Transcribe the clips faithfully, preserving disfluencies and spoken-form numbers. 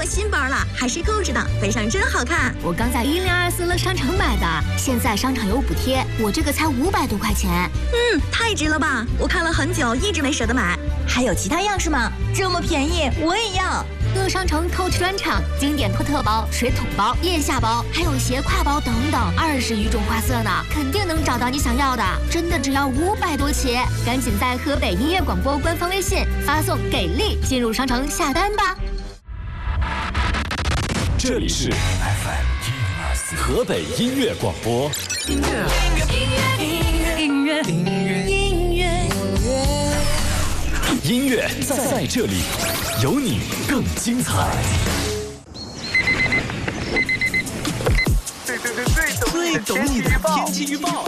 新包了，还是购置的，背上真好看。 我刚在一零二四乐商城买的，现在商场有补贴，我这个才五百多块钱。 嗯，太值了吧！我看了很久，一直没舍得买。还有其他样式吗？这么便宜，我也要。 乐商城 Coach 专场，经典托特包、水桶包、腋下包，还有斜挎包等等，二十余种花色呢，肯定能找到你想要的。真的只要五百多起，赶紧在河北音乐广播官方微信发送“给力”进入商城下单吧。 这里是 F M 一零二四河北音乐广播。音乐，音乐，音乐，音乐，音乐，音乐，音乐在在这里，有你更精彩。 对对对对，最懂你的天气预报。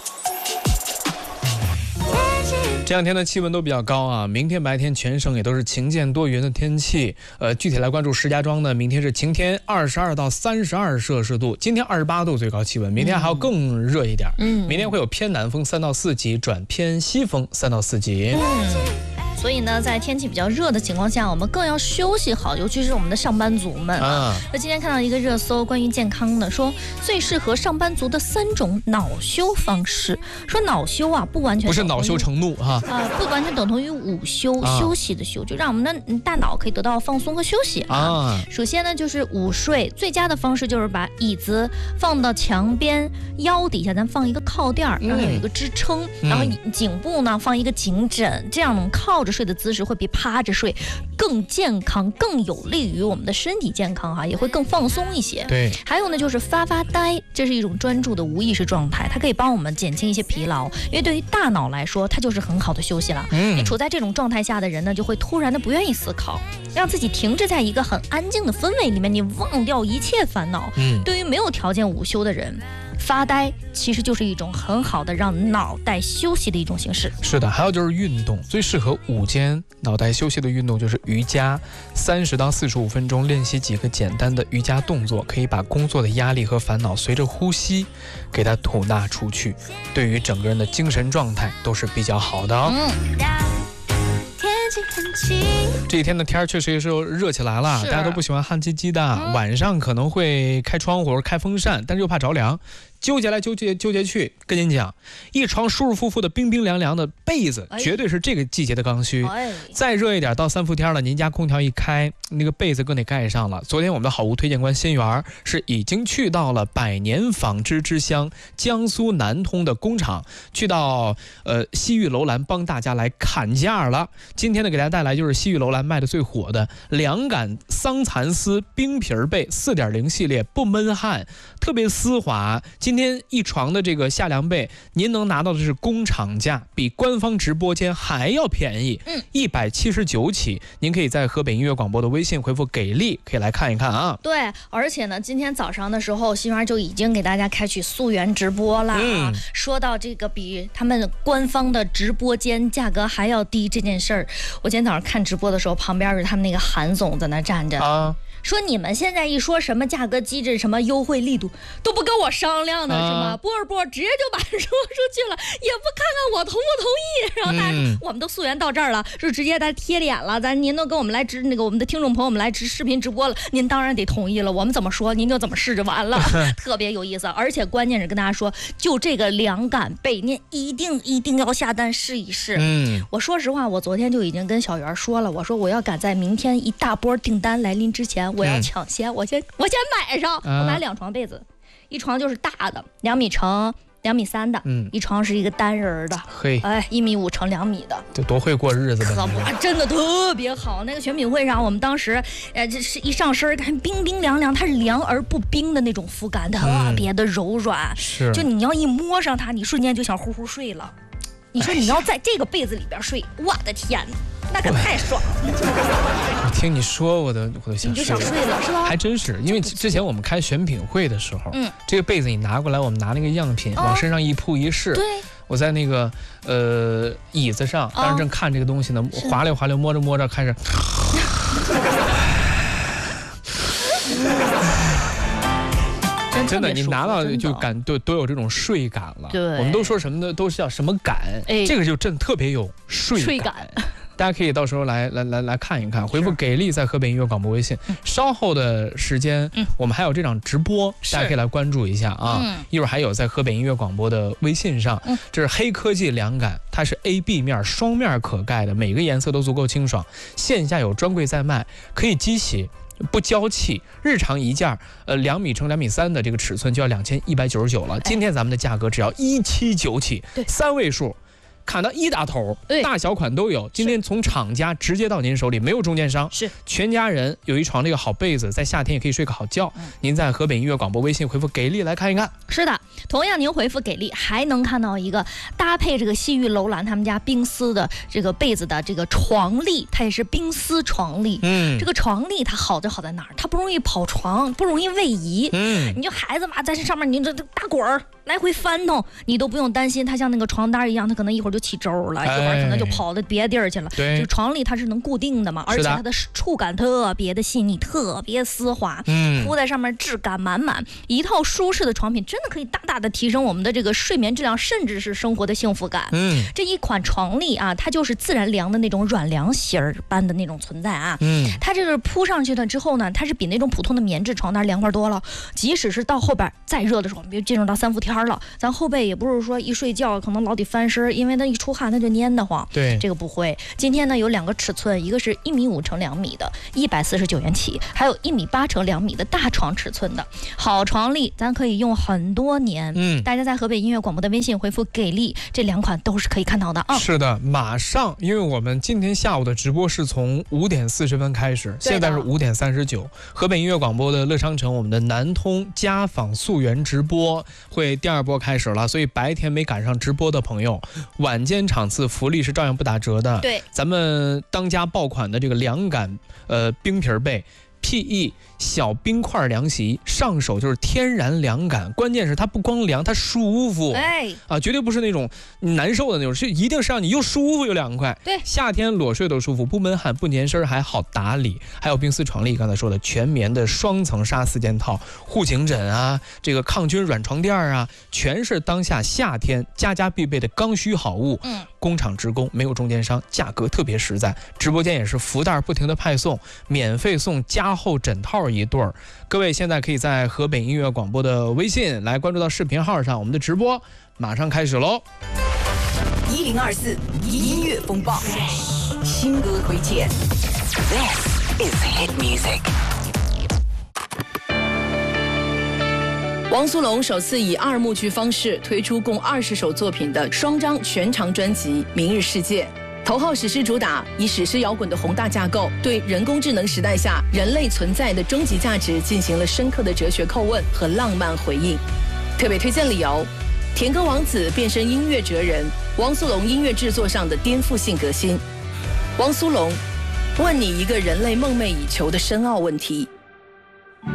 这两天的气温都比较高啊，明天白天全省也都是晴间多云的天气。呃，具体来关注石家庄呢，明天是晴天，二十二到三十二摄氏度，今天二十八度最高气温，明天还要更热一点。嗯，明天会有偏南风三到四级，转偏西风三到四级。 嗯。所以呢，在天气比较热的情况下，我们更要休息好，尤其是我们的上班族们啊。那今天看到一个热搜，关于健康的，说最适合上班族的三种恼羞方式。说恼羞啊，不完全不是恼羞成怒哈啊、呃，不完全等同于午休、啊、休息的休，就让我们的大脑可以得到放松和休息啊。啊首先呢，就是午睡，最佳的方式就是把椅子放到墙边，腰底下咱放一个靠垫，然后有一个支撑，嗯、然后颈部呢放一个颈枕，这样能靠着睡的姿势会比趴着睡更健康，更有利于我们的身体健康哈、啊，也会更放松一些。 对， 还有呢就是发发呆，这是一种专注的无意识状态，它可以帮我们减轻一些疲劳，因为对于大脑来说，它就是很好的休息了。嗯，你处在这种状态下的人呢，就会突然的不愿意思考，让自己停滞在一个很安静的氛围里面，你忘掉一切烦恼。嗯，对于没有条件午休的人，发呆其实就是一种很好的让脑袋休息的一种形式。 是的，还有就是运动，最适合午间脑袋休息的运动就是瑜伽，三十到四十五分钟练习几个简单的瑜伽动作，可以把工作的压力和烦恼随着呼吸给它吐纳出去，对于整个人的精神状态都是比较好的哦。嗯，这几天的天确实是热起来了，大家都不喜欢汗唧唧的、嗯、晚上可能会开窗户开风扇，但是又怕着凉，纠结来纠结纠结去，跟您讲，一床舒舒服服的冰冰凉凉的被子、哎、绝对是这个季节的刚需、哎、再热一点到三伏天了，您家空调一开，那个被子更得盖上了。昨天我们的好物推荐官新源是已经去到了百年纺织之乡江苏南通的工厂，去到呃西域楼兰帮大家来砍价了。今天呢给大家带来就是西域楼兰卖的最火的凉感桑蚕丝冰皮被 四点零 系列，不闷汗，特别丝滑。今天一床的这个夏凉被，您能拿到的是工厂价，比官方直播间还要便宜，嗯，一百七十九起。您可以在河北音乐广播的微信回复给力，可以来看一看啊。 对，而且呢，今天早上的时候，新源就已经给大家开启溯源直播了。嗯，说到这个比他们官方的直播间价格还要低这件事儿，我今天早上看直播的时候，旁边是他们那个韩总在那站着啊。说你们现在一说什么价格机制、什么优惠力度，都不跟我商量的、啊、是吗？波儿波儿直接就把说出去了，也不看看我同不同意。然后大家、嗯、我们都溯源到这儿了，就直接在贴脸了，咱您都跟我们来直那个我们的听众朋友们来直视频直播了，您当然得同意了。我们怎么说您就怎么试就完了，特别有意思。而且关键是跟大家说，就这个凉感被您一定一定要下单试一试。嗯，我说实话，我昨天就已经跟小袁说了，我说我要赶在明天一大波订单来临之前。我要抢先，我先我先买上。我买两床被子，一床就是大的，两米乘两米三的，嗯，一床是一个单人的，嘿，哎，一米五乘两米的， 这多会过日子可不，真的特别好。那个选品会上，我们当时，呃，这是一上身，看冰冰凉凉，它是凉而不冰的那种肤感，特别的柔软，嗯、是，就你要一摸上它，你瞬间就想呼呼睡了。你说你要在这个被子里边睡，我的天哪！那可太爽了！ 我听你说，我都我都想睡了， 你就想睡了是吧？ 还真是，因为之前我们开选品会的时候，嗯，这个被子你拿过来，我们拿那个样品、哦、往身上一铺一试， 对， 我在那个呃椅子上，当时正看这个东西呢，哦、滑溜滑溜摸着摸着开始。真的，你拿到就感都都有这种睡感了。对，我们都说什么呢？都是叫什么感？哎，这个就真特别有睡感。睡感大家可以到时候来来来来看一看，回复给力在河北音乐广播微信。嗯、稍后的时间、嗯，我们还有这场直播，大家可以来关注一下啊。嗯、一会儿还有在河北音乐广播的微信上，嗯、这是黑科技凉感，它是 A B 面双面可盖的，每个颜色都足够清爽，线下有专柜在卖，可以机洗。不娇气，日常一件，呃，两米乘两米三的这个尺寸就要两千一百九十九了。今天咱们的价格只要一七九起，三位数。砍到一打头，大小款都有。今天从厂家直接到您手里，没有中间商，是全家人有一床这个好被子，在夏天也可以睡个好觉。嗯、您在河北音乐广播微信回复给力来看一看。 是的，同样您回复给力，还能看到一个搭配这个西域楼兰他们家冰丝的这个被子的这个床笠，它也是冰丝床笠。嗯，这个床笠它好就好在哪儿？它不容易跑床，不容易位移。嗯，你就孩子嘛，在这上面你这打滚儿。来回翻腾，你都不用担心它像那个床单一样，它可能一会儿就起皱了，哎、一会儿可能就跑到别的地儿去了。这个床笠它是能固定的嘛，而且它的触感特别的细腻，特别丝滑，嗯，铺在上面质感满满。一套舒适的床品真的可以大大的提升我们的这个睡眠质量，甚至是生活的幸福感。嗯，这一款床笠啊，它就是自然凉的那种软凉席儿般的那种存在啊。嗯，它这个铺上去了之后呢，它是比那种普通的棉质床单凉快多了。即使是到后边再热的时候，比如进入到三伏天了，咱后背也不是说一睡觉可能老得翻身，因为那一出汗它就蔫得慌。对，这个不会。今天呢有两个尺寸，一个是一米五乘两米的，一百四十九元起，还有一米八乘两米的大床尺寸的好床笠，咱可以用很多年。嗯，大家在河北音乐广播的微信回复给力，这两款都是可以看到的啊。 是的，马上，因为我们今天下午的直播是从五点四十分开始，现在是五点三十九。河北音乐广播的乐商城，我们的南通家纺溯源直播会第二波开始了，所以白天没赶上直播的朋友，晚间场次福利是照样不打折的。对，咱们当家爆款的这个凉感呃冰皮被 P E 小冰块凉席，上手就是天然凉感，关键是它不光凉，它舒服。哎，啊，绝对不是那种难受的那种，是一定是让你又舒服又凉快。对，夏天裸睡都舒服，不闷汗不粘身，还好打理。还有冰丝床笠，刚才说的全棉的双层纱四件套，护颈枕啊，这个抗菌软床垫啊，全是当下夏天家家必备的刚需好物。嗯，工厂直供，没有中间商，价格特别实在。直播间也是福袋不停的派送，免费送加厚枕套一对儿。各位现在可以在河北音乐广播的微信来关注到视频号上，我们的直播马上开始喽。 一零二四音乐风暴，新歌推荐。This is hit music。汪苏泷首次以二幕剧方式推出共二十首作品的双张全长专辑《明日世界》。头号史诗主打，以史诗摇滚的宏大架构，对人工智能时代下人类存在的终极价值进行了深刻的哲学叩问和浪漫回应。特别推荐理由：甜歌王子变身音乐哲人，汪苏泷音乐制作上的颠覆性革新。汪苏泷，问你一个人类梦寐以求的深奥问题：